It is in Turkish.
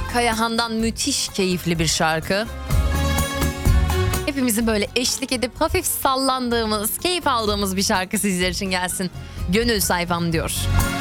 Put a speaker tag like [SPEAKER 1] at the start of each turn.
[SPEAKER 1] Kayahan'dan müthiş keyifli bir şarkı. Hepimizin böyle eşlik edip hafif sallandığımız, keyif aldığımız bir şarkı sizler için gelsin. Gönül sayfam diyor.